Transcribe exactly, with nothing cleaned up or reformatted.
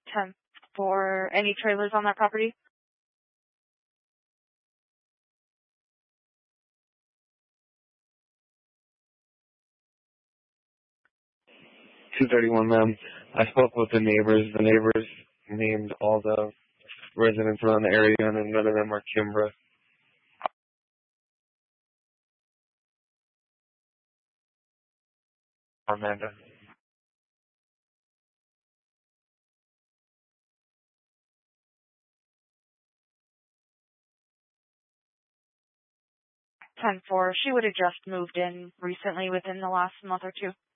ten for any trailers on that property? two thirty-one, ma'am. I spoke with the neighbors. The neighbors named all the residents around the area, and none of them are Kimbra. Amanda. ten four. She would have just moved in recently within the last month or two.